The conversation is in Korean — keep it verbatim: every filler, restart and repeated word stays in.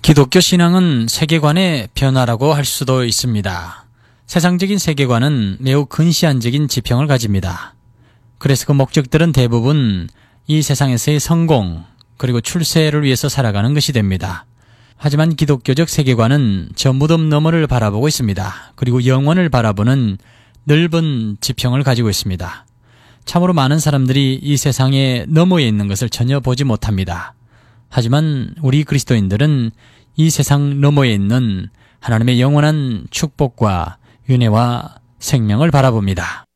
기독교 신앙은 세계관의 변화라고 할 수도 있습니다. 세상적인 세계관은 매우 근시안적인 지평을 가집니다. 그래서 그 목적들은 대부분 이 세상에서의 성공 그리고 출세를 위해서 살아가는 것이 됩니다. 하지만 기독교적 세계관은 저 무덤 너머를 바라보고 있습니다. 그리고 영원을 바라보는 넓은 지평을 가지고 있습니다. 참으로 많은 사람들이 이 세상의 너머에 있는 것을 전혀 보지 못합니다. 하지만 우리 그리스도인들은 이 세상 너머에 있는 하나님의 영원한 축복과 은혜와 생명을 바라봅니다.